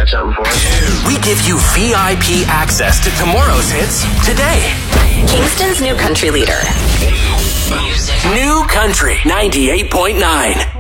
something for us? We give you VIP access to tomorrow's hits today. Kingston's new country leader. New Country 98.9.